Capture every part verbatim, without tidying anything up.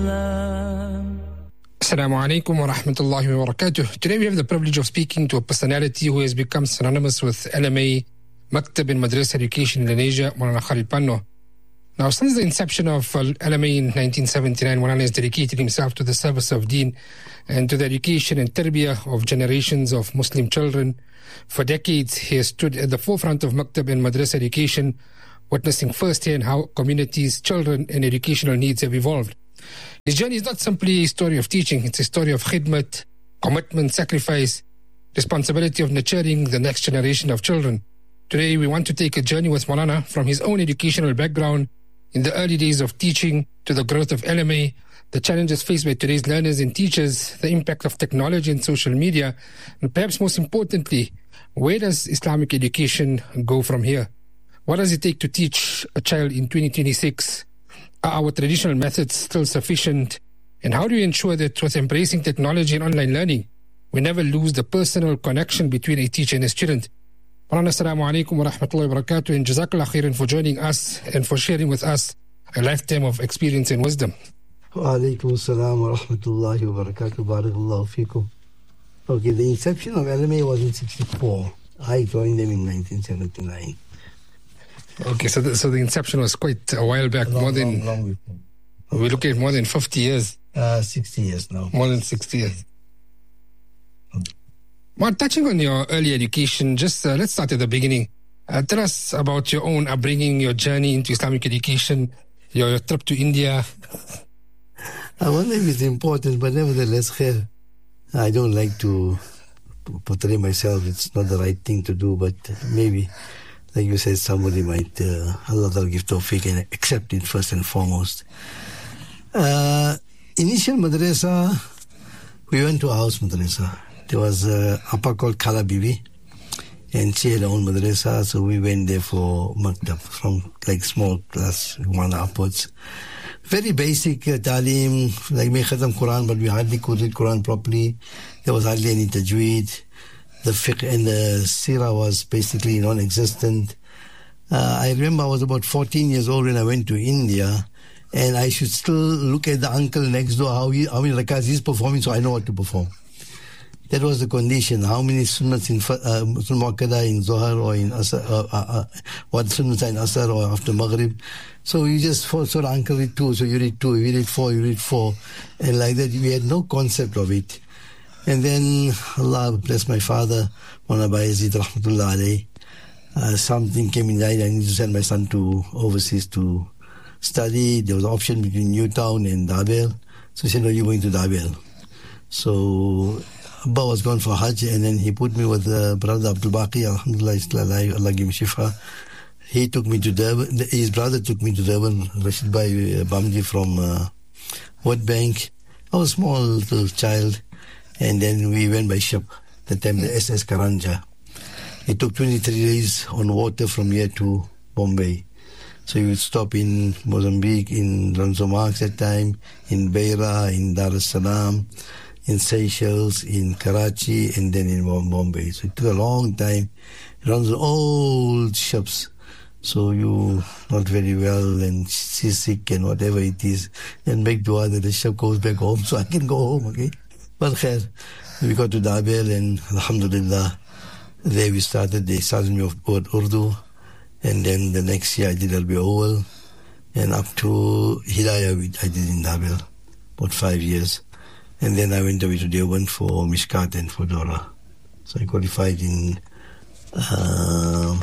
Assalamu alaikum wa rahmatullahi wa barakatuh. Today we have the privilege of speaking to a personality who has become synonymous with L M A, Maktab and Madrasa Education in Indonesia, Maulana Khalid Panno. Now, since the inception of L M A in nineteen seventy-nine, Maulana has dedicated himself to the service of Deen and to the education and tarbiyah of generations of Muslim children. For decades, he has stood at the forefront of Maktab and Madrasa education, witnessing firsthand how communities, children, and educational needs have evolved. His journey is not simply a story of teaching, it's a story of khidmat, commitment, sacrifice, responsibility of nurturing the next generation of children. Today, we want to take a journey with Maulana from his own educational background in the early days of teaching to the growth of L M A, the challenges faced by today's learners and teachers, the impact of technology and social media, and perhaps most importantly, where does Islamic education go from here? What does it take to teach a child in twenty twenty-six? Are our traditional methods still sufficient? And how do we ensure that with embracing technology and online learning, we never lose the personal connection between a teacher and a student? Maulana, assalamu alaikum wa rahmatullahi wa barakatuh, and jazakallah khairan for joining us and for sharing with us a lifetime of experience and wisdom. Wa alaikum assalam wa rahmatullahi wa barakatuh. Barakallahu feekum. Okay, the inception of L M A was in sixty-four. I joined them in nineteen seventy-nine. Okay, so the, so the inception was quite a while back, long, more than, long, long before. we look at more than fifty years. Uh, sixty years now. More than sixty years. Well, touching on your early education, just uh, let's start at the beginning. Uh, tell us about your own upbringing, your journey into Islamic education, your, your trip to India. I wonder if it's important, but nevertheless, khair. I don't like to portray myself. It's not the right thing to do, but maybe, like you said, somebody might, uh, Allah will give tawfiq and accept it first and foremost. Uh, initial madrasa, we went to a house madrasa. There was a appa called Khala Bibi, and she had her own madrasa, so we went there for maktab, from like small class one upwards. Very basic uh, talim, like me khatam Quran, but we hardly could read Quran properly. There was hardly any tajweed. The fiqh and the seerah was basically non-existent. Uh, I remember I was about fourteen years old when I went to India, and I should still look at the uncle next door, how, he, how many rakats he's performing, so I know what to perform. That was the condition. How many sunnats in uh, Sunnah Muakkada in Zohar or in Asar, uh, uh, uh, what sunnats in Asar or after Maghrib. So you just, for, so the uncle read two, so you read two, you read four, you read four. And like that, we had no concept of it. And then, Allah bless my father, Maulana Bayezid Rahmatullah alayhi. Uh, something came in mind, I need to send my son to overseas to study. There was an option between Newtown and Dabel. So he said, no, you're going to Dabel. So Abba was gone for Hajj, and then he put me with uh, brother Abdul Baqi, Alhamdulillah, Allah give him shifa. He took me to Durban, his brother took me to Durban, Rashid Bhai Bamji from uh, World Bank. I was a small little child, and then we went by ship, that time the S S Karanja. It took twenty-three days on water from here to Bombay. So you would stop in Mozambique, in Ranzo Marks that time, in Beira, in Dar es Salaam, in Seychelles, in Karachi, and then in Bombay. So it took a long time. It runs old ships. So you not very well and seasick and whatever it is. And make dua that the ship goes back home so I can go home, okay? But khair, we got to Dabel, and alhamdulillah, there we started. They started me off with Urdu. And then the next year I did Al Oval. And up to Hidayah I did in Dabel. About five years. And then I went away to Deoband for Mishkat and for Dora. So I qualified in uh,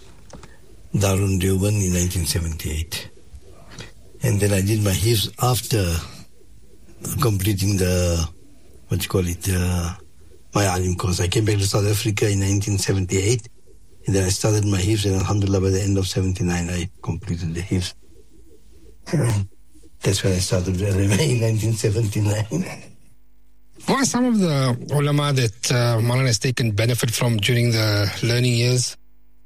Darun Deoband in nineteen seventy-eight. And then I did my hifz after completing the, what you call it, uh, my alim course. I came back to South Africa in nineteen seventy-eight. And then I started my hifz, and alhamdulillah, by the end of seventy-nine, I completed the hifz. That's when I started in nineteen seventy-nine. What are some of the ulama that uh, Maulana has taken benefit from during the learning years?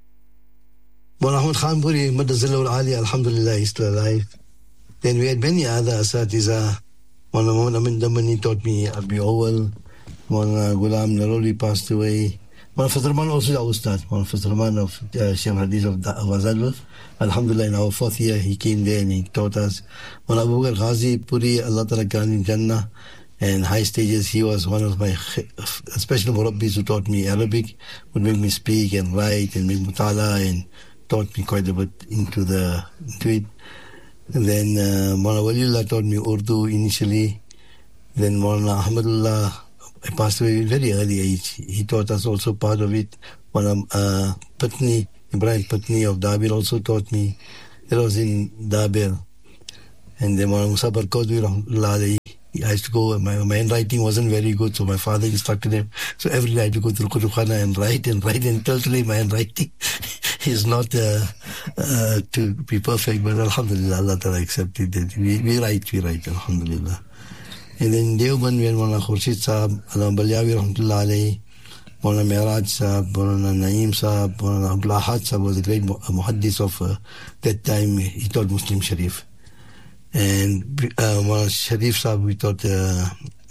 Well, Ahmad Khan Puri, Madazillah Ali, alhamdulillah, is still alive. Then we had many other asatiza. Maulana Amin Damani taught me Abi Oval. Maulana Ghulam Naroli passed away. Maulana Fazl Rahman also our Ustad. Maulana Fazl Rahman of uh, Sheikh Hadith of Wazalwa. Alhamdulillah, in our fourth year, he came there and he taught us. Maulana Abu Bakr Ghazi Puri, Allah Ta'ala Gani in Jannah, and high stages, he was one of my special murabbis who taught me Arabic, would make me speak and write and make mutala, and taught me quite a bit into the into it. And then uh, Maulana Waliullah taught me Urdu initially. Then Maulana Ahmadullah passed away at a very early age. He taught us also part of it. Maulana uh, Patni, Ibrahim Patni of Dabir also taught me. That was in Dabir. And then Maulana Musa Barqadwi rahmatullah, I used to go, my, my handwriting wasn't very good, so my father instructed him. So every day I had to go to the Kutubkhana and write and write, and till today my handwriting is not uh, uh, to be perfect, but Alhamdulillah, Allah Ta'ala accepted that. We, we write, we write, Alhamdulillah. And then Deoband, we had Maulana Khurshid Sahab, Maulana Balyawi rahmatullah alayhi, Maulana Mi'raj Sahab, Maulana Naeem Sahab, Maulana Abdul Ahad Sahab was a great muhaddis of uh, that time. He taught Muslim Sharif. And uh, Maulana Sharif Sahab, we taught uh,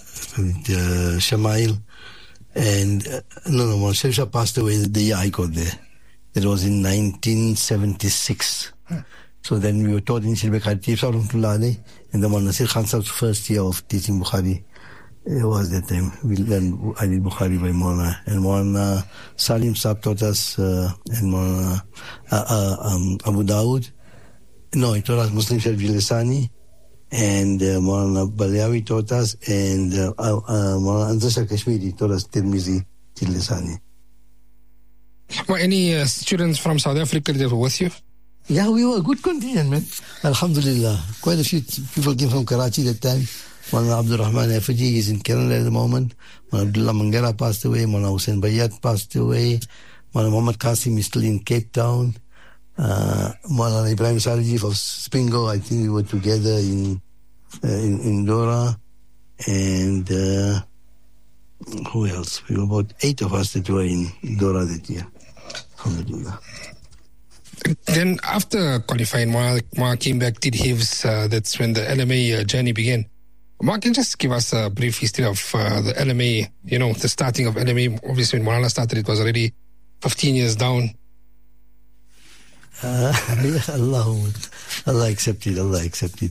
uh, Shamail. And uh, no, no, Maulana Sharif Sahab passed away the year I got there. It was in nineteen seventy-six. Hmm. So then we were taught in Shirbe Khatib Sahab, and the Maulana Nasir Khan Sahab's first year of teaching Bukhari. It was that time. We learned Ali Bukhari by Maulana. And Maulana Salim Sahab taught us, uh, and Maulana uh, uh, um, Abu Dawood. No, he taught us Muslim Sharif Jilisani, and uh, Maulana Balyawi taught us, and uh, uh, uh, Maulana Anzar Shah Kashmiri taught us Tirmizi Jilisani. Were any uh, students from South Africa that were with you? Yeah, we were a good contingent, man. Alhamdulillah. Quite a few people came from Karachi that time. Maulana Abdul Rahman Hafaji is in Canada at the moment. Maulana Abdullah Mangera passed away. Maulana Hussain Bayat passed away. Maulana Muhammad Qasim is still in Cape Town. Uh, Maulana Ibrahim Sariji of Spingo, I think we were together in uh, in, in Dora. And uh, who else? We were about eight of us that were in Dora that year. Alhamdulillah. Then after qualifying, Mark came back, did Hifz. Uh, that's when the L M A uh, journey began. Mark, can you just give us a brief history of uh, the L M A, you know, the starting of L M A? Obviously, when Maulana started, it was already fifteen years down. Uh, Allah, Allah accepted, Allah accepted.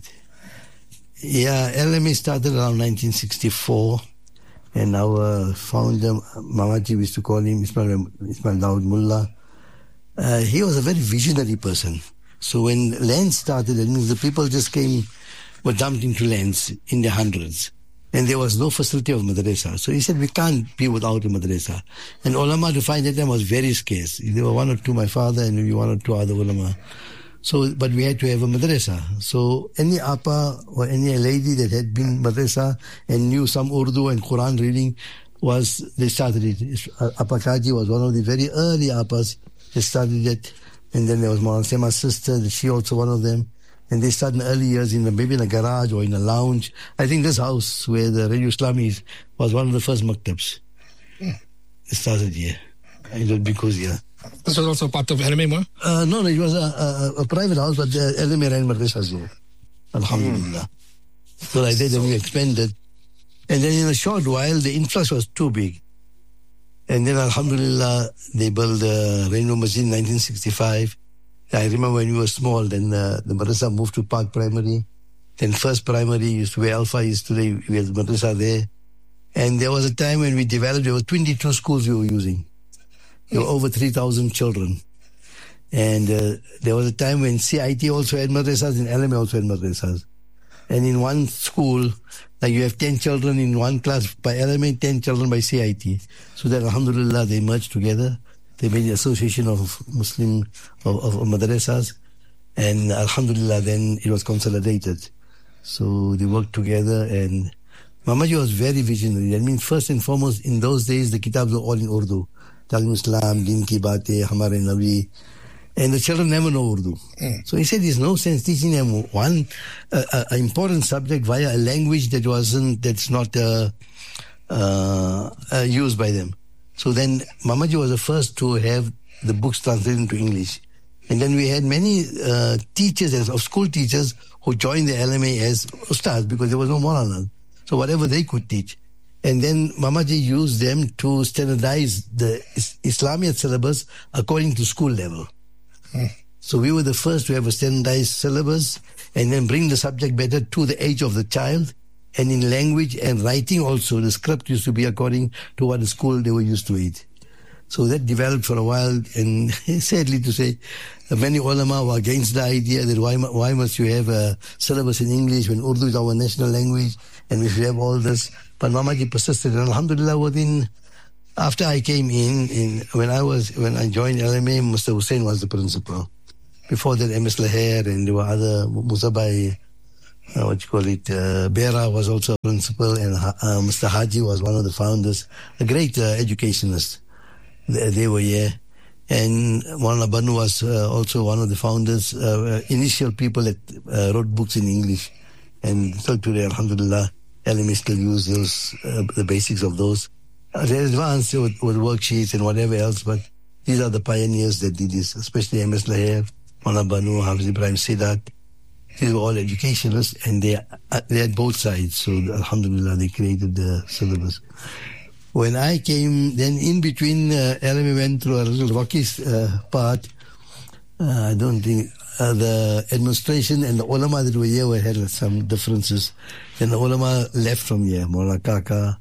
Yeah, L M A started around nineteen sixty-four, and our founder, Mamaji, we used to call him Ismail, Ismail Dawood Mullah. Uh, he was a very visionary person. So when lands started, that means the people just came, were dumped into lands in the hundreds. And there was no facility of madrasa. So he said, we can't be without a madrasa. And ulama to find that time was very scarce. There were one or two, my father, and maybe one or two other ulama. So, but we had to have a madrasa. So any appa or any lady that had been madrasa and knew some Urdu and Quran reading was, they started it. Appa Kaji was one of the very early appas. They started it. And then there was Maulana Sema's sister, she also one of them. And they started in early years in the, maybe in a garage or in a lounge. I think this house where the Radio Islami is was one of the first maktabs. Hmm. It started here. It was because, yeah. This was also part of L M A, ma? Uh, no, no, it was a, a, a private house, but uh, L M A ran madrasas here. Alhamdulillah. Hmm. So like that, then we expanded. And then in a short while, the influx was too big. And then Alhamdulillah, they built the Rainbow Masjid in nineteen sixty-five. I remember when we were small, then uh, the madrasa moved to Park Primary. Then First Primary used to where Alpha is today, we had the madrasa there. And there was a time when we developed, there were twenty-two schools we were using. There were over three thousand children. And uh, there was a time when C I T also had madrasas and L M A also had madrasas. And in one school, like you have ten children in one class by L M A, ten children by C I T. So then Alhamdulillah, they merged together. They made the association of Muslim, of, of madrasas. And Alhamdulillah, then it was consolidated. So they worked together, and Mamaji was very visionary. I mean, first and foremost, in those days, the kitabs were all in Urdu. Talim Islam, Din Ki Batein, Hamare Nabi. And the children never know Urdu. Mm. So he said there's no sense teaching them one uh, uh, important subject via a language that wasn't, that's not uh, uh, uh, used by them. So then Mamaji was the first to have the books translated into English. And then we had many uh, teachers, of school teachers, who joined the L M A as ustads because there was no Maulana. So whatever they could teach. And then Mamaji used them to standardize the Islamic syllabus according to school level. Mm. So we were the first to have a standardized syllabus and then bring the subject matter to the age of the child. And in language and writing also, the script used to be according to what the school they were used to it. So that developed for a while, and sadly to say, many ulama were against the idea that why, why must you have a syllabus in English when Urdu is our national language and we should have all this. But Mamaji persisted, and alhamdulillah, within, after I came in, in when I was, when I joined L M A, Mister Hussain was the principal. Before that, M S Laher, and there were other, Musabai, uh, what you call it, uh, Bera was also a principal, and uh, Mister Haji was one of the founders, a great uh, educationist. They, they were here. And Maulana Banu was uh, also one of the founders, uh, initial people that uh, wrote books in English. And still today, alhamdulillah, L M A still use those, uh, the basics of those. Uh, they're advanced with, with worksheets and whatever else, but these are the pioneers that did this, especially M S Laher, Maulana Banu, Hafiz Ibrahim Sidat. These were all educationalists, and they, uh, they had both sides. So alhamdulillah, they created the syllabus. When I came, then in between, uh, L M A went through a little rocky uh, part. Uh, I don't think uh, the administration and the ulama that were here were, had some differences. Then the ulama left from here. Maulana Kaka,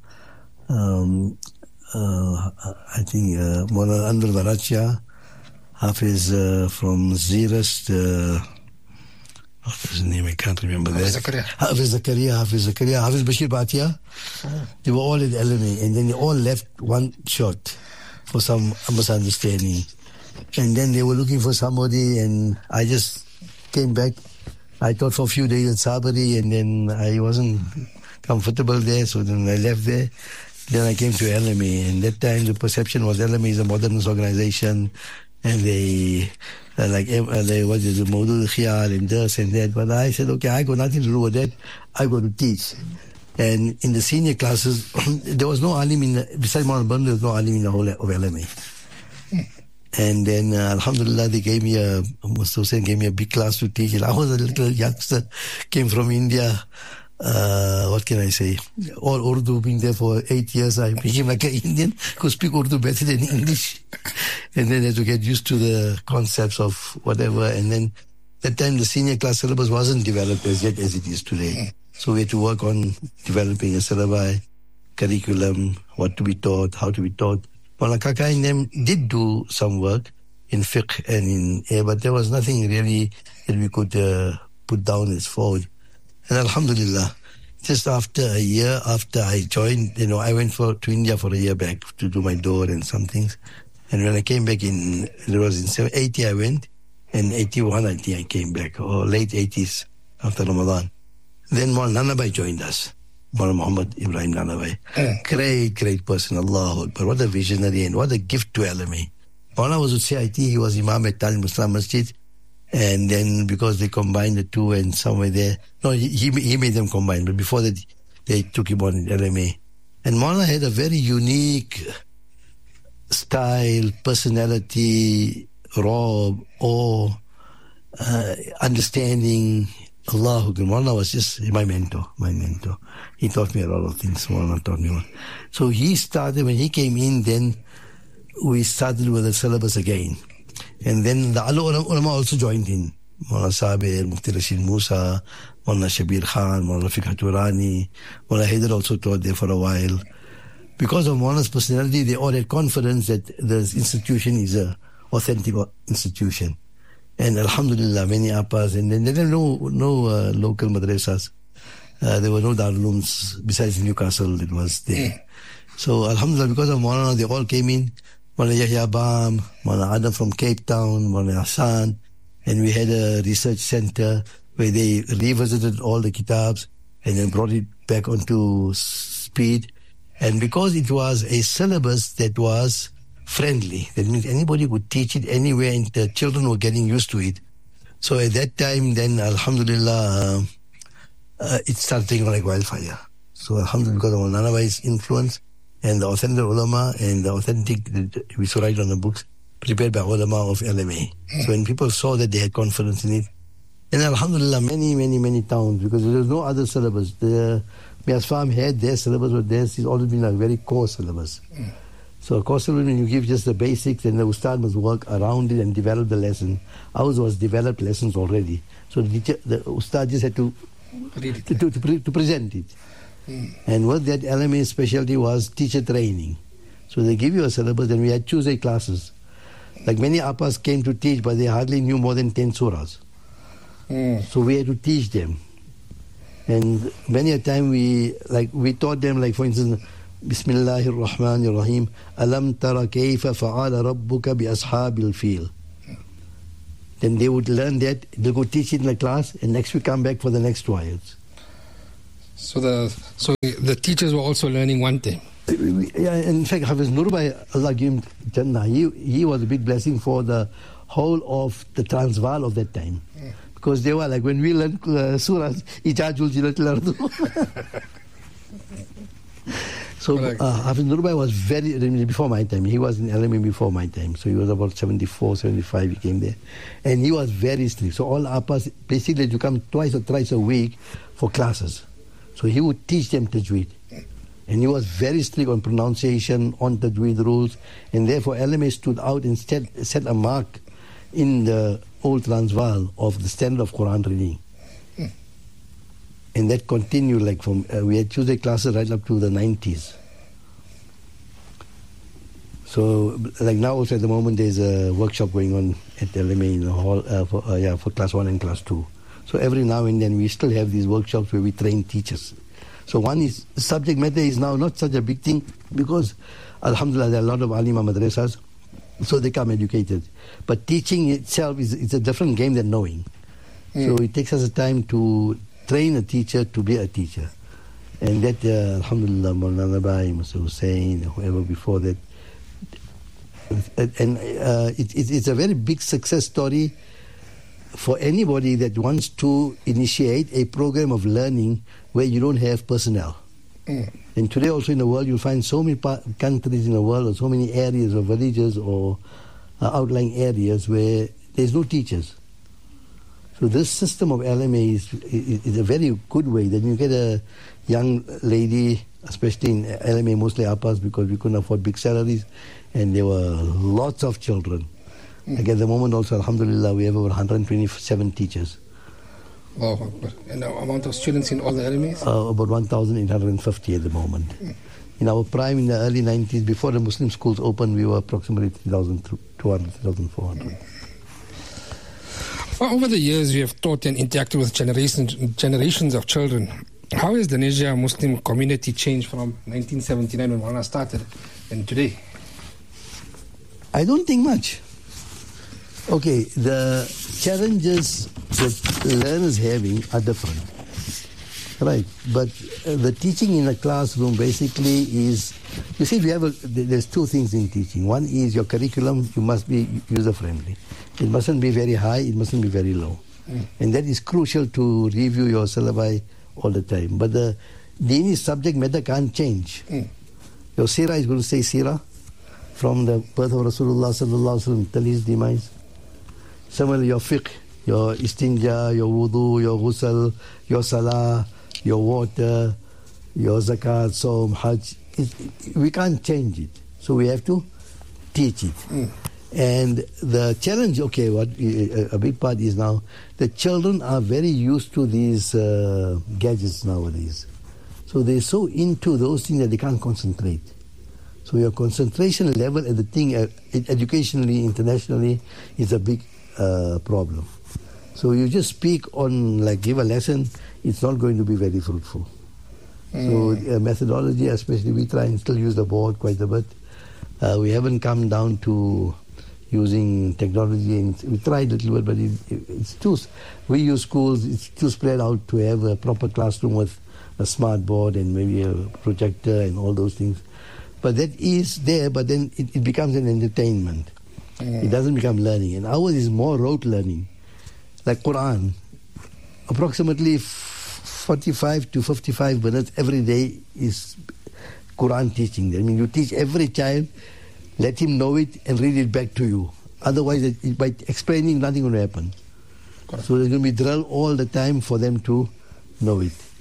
um, uh, I think uh, Maulana Anwar Barachia, Hafiz uh, from Zirist, uh, what's his name? I can't remember that. Hafiz Zakaria. Hafiz Zakaria, Hafiz Zakaria, Hafiz Bashir Bhatia. Oh. They were all at L M A, and then they all left one shot for some misunderstanding. And then they were looking for somebody, and I just came back. I taught for a few days at Sabari, and then I wasn't comfortable there, so then I left there. Then I came to L M A, and that time the perception was L M A is a modernist organization, and they uh, like uh, they what is it, Maudud Khiyal and this and that. But I said, okay, I got nothing to do with that. I got to teach. And in the senior classes, there was no alim in the, besides Maulana Banu, there was no alim in the whole of L M A. And then, uh, alhamdulillah, they gave me a, Mister Hussain gave me a big class to teach. And I was a little youngster, came from India. Uh, what can I say? All Urdu, being there for eight years, I became like an Indian, could speak Urdu better than English. And then had to get used to the concepts of whatever. And then, that time the senior class syllabus wasn't developed as yet as it is today. So we had to work on developing a syllabi, curriculum, what to be taught, how to be taught. Maulana Kaka and them did do some work in fiqh and in air, but there was nothing really that we could uh, put down as forward. And alhamdulillah, just after a year after I joined, you know, I went for to India for a year back to do my door and some things. And when I came back in, it was in eighty I went, and eighty-one I think I came back, or late eighties after Ramadan. Then Maulana Nanabai joined us. Maulana Muhammad Ibrahim Nanabai. Mm. Great, great person, Allahu Akbar. What a visionary and what a gift to L M A. Maulana was at C I T, he was Imam at Talim Muslim Masjid. And then because they combined the two and somewhere there, no, he, he made them combine, but before that, they took him on in L M A. And Maulana had a very unique style, personality, raw, awe, uh, understanding. Allahu Akbar. Maulana was just my mentor, my mentor. He taught me a lot of things. Maulana taught me a lot. So he started, when he came in, then we started with the syllabus again. And then the ulama also joined in. Maulana Sabir, Mufti Rashid Musa, Maulana Shabir Khan, Maulana Rafiq Haturani, Maulana Haider also taught there for a while. Because of Maulana's personality, they all had confidence that the institution is a authentic institution. And alhamdulillah, many appas, and then there were no, no uh, local madrasas. Uh, there were no darulums besides Newcastle, it was there. Mm. So alhamdulillah, because of Maulana, they all came in. Maulana Yahya Bam, Maulana Adam from Cape Town, Maulana Hassan, and we had a research center where they revisited all the kitabs and then brought it back onto speed. And because it was a syllabus that was friendly, that means anybody could teach it anywhere and the children were getting used to it. So at that time, then alhamdulillah, uh, uh, it started taking like wildfire. So alhamdulillah, because of Nanabai's influence and the authentic ulama and the authentic, we used to write on the books, prepared by ulama of L M A. So when people saw that, they had confidence in it. And alhamdulillah, many, many, many towns, because there was no other syllabus. The Mias Farm had their syllabus, but theirs has always been a very core syllabus. Mm. So, core syllabus, when you give just the basics, then the Ustad must work around it and develop the lesson. Ours was developed lessons already. So, the, teacher, the Ustad just had to, to, to, to, pre, to present it. Mm. And what that L M A specialty was teacher training. So, they give you a syllabus, and we had Tuesday classes. Like many Appas came to teach, but they hardly knew more than ten surahs. Mm. So, we had to teach them. And many a time we like we taught them, like for instance, Bismillahir Rahmanir Rahim, Alam tara kayfa fa'ala rabbuka bi ashabil fil. Then they would learn that, they'll go teach it in the class, and next week come back for the next two ayats. So the so the teachers were also learning one thing. Yeah, in fact, Hafiz Nurbhai, Allah give him Jannah, he, he was a big blessing for the whole of the Transvaal of that time. Mm. Because they were like, when we learned uh, surahs, Ijajul Jilat So uh, Hafiz Nurbhai was very, before my time, he was in L M A before my time. So he was about seventy-four, seventy-five, he came there. And he was very strict. So all Appas, basically you come twice or thrice a week for classes. So he would teach them Tajweed. And he was very strict on pronunciation, on Tajweed rules. And therefore L M A stood out and set, set a mark in the old Transvaal of the standard of Quran reading. Hmm. And that continued like from, uh, we had Tuesday classes right up to the nineties. So like now also at the moment there's a workshop going on at L M A in the hall uh, for, uh, yeah, for class one and class two. So every now and then we still have these workshops where we train teachers. So one is, subject matter is now not such a big thing because alhamdulillah there are a lot of alima madrasas, so they come educated. But teaching itself is it's a different game than knowing. Mm. So it takes us a time to train a teacher to be a teacher. And that, uh, alhamdulillah, Maulana Bai, Mister Hussain, whoever before that. And uh, it, it, it's a very big success story for anybody that wants to initiate a program of learning where you don't have personnel. Mm. And today also in the world you'll find so many pa- countries in the world or so many areas or villages or uh, outlying areas where there's no teachers. So this system of L M A is, is, is a very good way that you get a young lady, especially in L M A, mostly Appas, because we couldn't afford big salaries, and there were lots of children. Mm. Like at the moment also, alhamdulillah, we have over one hundred twenty-seven teachers. Oh, and the amount of students in all the L M As? Uh, about one thousand eight hundred fifty at the moment. Mm. In our prime, in the early nineties, before the Muslim schools opened, we were approximately three thousand two hundred, three thousand four hundred. Mm. Well, over the years, we have taught and interacted with generations, generations of children. How has the Niger Muslim community changed from nineteen seventy-nine when Maulana started and today? I don't think much. Okay, the challenges that learners having are different, right? But uh, the teaching in a classroom basically is, you see, if you have a, there's two things in teaching. One is your curriculum, you must be user-friendly. It mustn't be very high, it mustn't be very low. Mm. And that is crucial to review your syllabi all the time. But the Dini subject matter can't change. Mm. Your Sirah is going to say Sirah from the birth of Rasulullah sallallahu alaihi wasallam till his demise. Similarly, your fiqh, your istinja, your wudu, your ghusl, your salah, your water, your zakat, saum, hajj, it, we can't change it. So we have to teach it. Mm. And the challenge, okay, what a big part is now, the children are very used to these uh, gadgets nowadays. So they're so into those things that they can't concentrate. So your concentration level at the thing, uh, educationally, internationally, is a big uh, problem. So you just speak on, like, give a lesson, it's not going to be very fruitful. Mm. So uh, methodology, especially, we try and still use the board quite a bit. Uh, we haven't come down to using technology, and we tried a little bit, but it, it, it's too, we use schools, it's too spread out to have a proper classroom with a smart board and maybe a projector and all those things. But that is there, but then it, it becomes an entertainment. Mm. It doesn't become learning. And ours is more rote learning. Like Quran, approximately forty-five to fifty-five minutes every day is Quran teaching. I mean, you teach every child, let him know it and read it back to you. Otherwise, it, it, by explaining, nothing will happen. Correct. So there's going to be drill all the time for them to know it.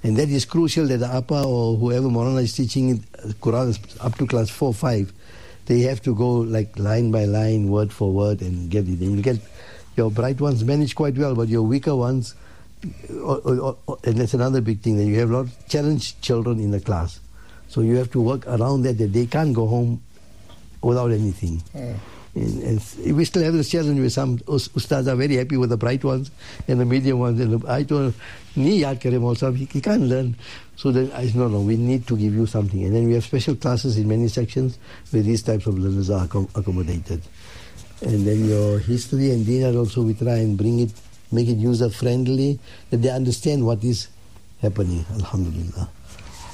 And that is crucial that the Appa or whoever Maulana is teaching Quran up to class four, five, they have to go like line by line, word for word, and get it. And you get your bright ones manage quite well, but your weaker ones, or, or, or, and that's another big thing, that you have a lot of challenged children in the class. So you have to work around that, that they can't go home without anything. Mm. And, and we still have this challenge where some ustads are very happy with the bright ones and the medium ones. And the, I told him, Ni yaad kare also, he, he can't learn. So then I said, no, no, we need to give you something. And then we have special classes in many sections where these types of learners are accom- accommodated. And then your history and deen also, we try and bring it, make it user-friendly, that they understand what is happening, alhamdulillah.